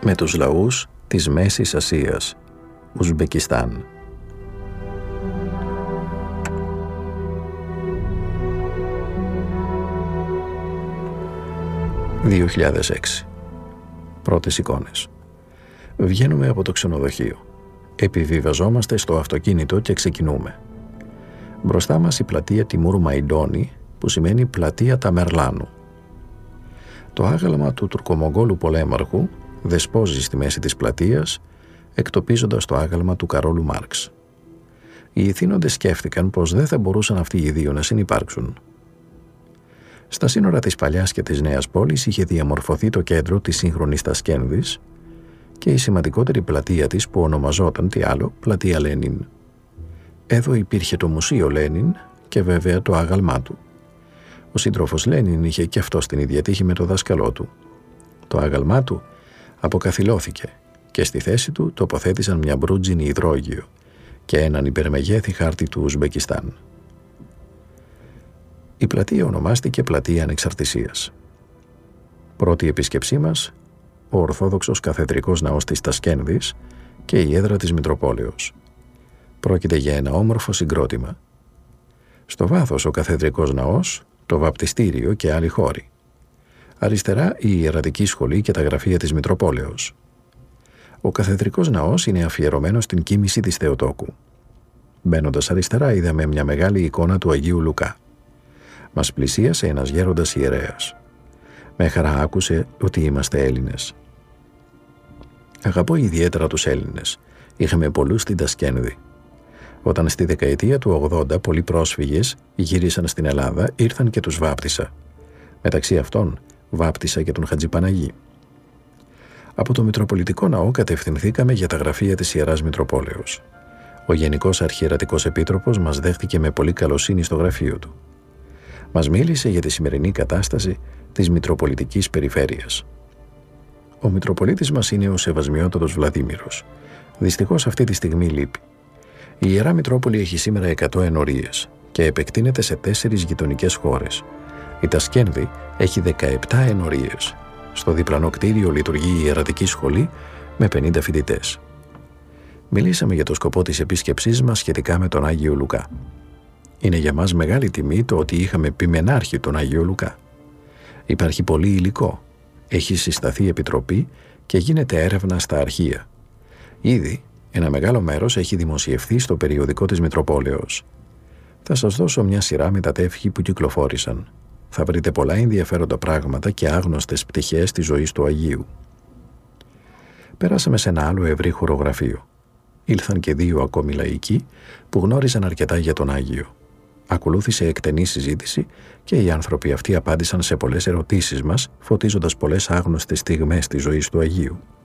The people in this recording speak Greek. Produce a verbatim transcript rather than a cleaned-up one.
με τους λαούς της Μέσης Ασίας, Ουσμπεκιστάν. δύο χιλιάδες έξι. Πρώτες εικόνες. Βγαίνουμε από το ξενοδοχείο. Επιβιβαζόμαστε στο αυτοκίνητο και ξεκινούμε. Μπροστά μας η πλατεία Τιμούρ Μαϊντόνι, που σημαίνει πλατεία Ταμερλάνου. Το άγαλμα του Τουρκομογγόλου πολέμαρχου δεσπόζει στη μέση της πλατείας, εκτοπίζοντας το άγαλμα του Καρόλου Μάρξ. Οι ηθήνοντες σκέφτηκαν πως δεν θα μπορούσαν αυτοί οι δύο να συνυπάρξουν. Στα σύνορα της παλιάς και της νέας πόλης είχε διαμορφωθεί το κέντρο της σύγχρονης Τασκένδης και η σημαντικότερη πλατεία της, που ονομαζόταν τι άλλο, πλατεία Λένιν. Εδώ υπήρχε το μουσείο Λένιν και βέβαια το άγαλμά του. Ο σύντροφος Λένιν είχε και αυτό την ίδια τύχη με το δάσκαλό του. Το άγαλμά του αποκαθιλώθηκε και στη θέση του τοποθέτησαν μια μπρούτζινη υδρόγειο και έναν υπερμεγέθη χάρτη του Ουσμπεκιστάν. Η πλατεία ονομάστηκε Πλατεία Ανεξαρτησίας. Πρώτη επίσκεψή μας, ο Ορθόδοξος Καθεδρικός Ναός της Τασκένδης και η έδρα της Μητροπόλεως. Πρόκειται για ένα όμορφο συγκρότημα. Στο βάθος ο Καθεδρικός Ναός, το βαπτιστήριο και άλλοι χώροι. Αριστερά η Ιερατική Σχολή και τα γραφεία της Μητροπόλεως. Ο Καθεδρικός Ναός είναι αφιερωμένος στην κοίμηση της Θεοτόκου. Μπαίνοντας αριστερά είδαμε μια μεγάλη εικόνα του Αγίου Λουκά. Μας πλησίασε ένας γέροντας ιερέας. Με χαρά άκουσε ότι είμαστε Έλληνες. Αγαπώ ιδιαίτερα τους Έλληνες. Είχαμε πολλούς στην Τασκένδη. Όταν στη δεκαετία του ογδόντα πολλοί πρόσφυγες γύρισαν στην Ελλάδα, ήρθαν και τους βάπτισα. Μεταξύ αυτών βάπτισα και τον Χατζη Παναγί. Από το Μητροπολιτικό Ναό κατευθυνθήκαμε για τα γραφεία της Ιεράς Μητροπόλεως. Ο Γενικός Αρχιερατικός Επίτροπος μας δέχτηκε με πολύ καλοσύνη στο γραφείο του. Μας μίλησε για τη σημερινή κατάσταση της Μητροπολιτικής Περιφέρειας. Ο Μητροπολίτης μας είναι ο Σεβασμιότατος Βλαδίμηρος. Δυστυχώς αυτή τη στιγμή λείπει. Η Ιερά Μητρόπολη έχει σήμερα εκατό ενορίες και επεκτείνεται σε τέσσερις γειτονικές χώρες. Η Τασκένδη έχει δεκαεπτά ενορίες. Στο διπλανό κτίριο λειτουργεί η Ιερατική Σχολή με πενήντα φοιτητές. Μιλήσαμε για το σκοπό της επίσκεψής μας σχετικά με τον Άγιο Λουκά. Είναι για μας μεγάλη τιμή το ότι είχαμε ποιμενάρχη τον Άγιο Λουκά. Υπάρχει πολύ υλικό. Έχει συσταθεί επιτροπή και γίνεται έρευνα στα αρχεία. Ήδη ένα μεγάλο μέρος έχει δημοσιευθεί στο περιοδικό της Μητροπόλεως. Θα σας δώσω μια σειρά με τα τεύχη που κυκλοφόρησαν. Θα βρείτε πολλά ενδιαφέροντα πράγματα και άγνωστες πτυχές της ζωής του Αγίου. Πέρασαμε σε ένα άλλο ευρύ χορογραφείο. Ήλθαν και δύο ακόμη λαϊκοί που γνώριζαν αρκετά για τον Άγιο. Ακολούθησε εκτενή συζήτηση και οι άνθρωποι αυτοί απάντησαν σε πολλές ερωτήσεις μας, φωτίζοντας πολλές άγνωστες στιγμές της ζωής του Αγίου.